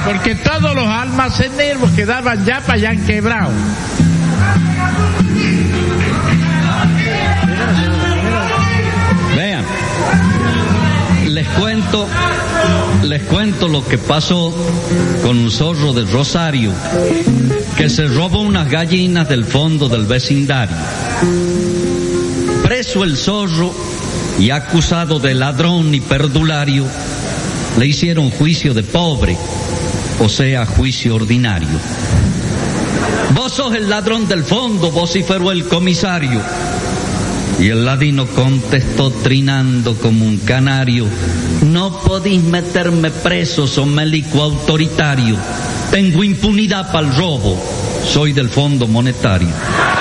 porque todos los almaceneros quedaban ya para allá quebrados. Vean, les cuento lo que pasó con un zorro de Rosario que se robó unas gallinas del fondo del vecindario. Preso el zorro y acusado de ladrón y perdulario, le hicieron juicio de pobre, o sea, juicio ordinario. Vos sos el ladrón del fondo, vociferó el comisario. Y el ladino contestó trinando como un canario: no podís meterme preso, somélico autoritario. Tengo impunidad para el robo, soy del Fondo Monetario.